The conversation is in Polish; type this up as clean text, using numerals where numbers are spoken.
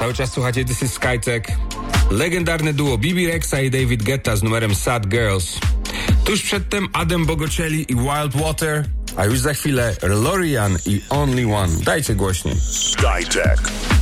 Cały czas słuchacie This is Skytech. Legendarne duo Bibi Rexa i David Guetta z numerem Sad Girls. Tuż przedtem Adam Bogocelli i Wild Water, a już za chwilę Lorian i Only One. Dajcie głośniej. Skytech.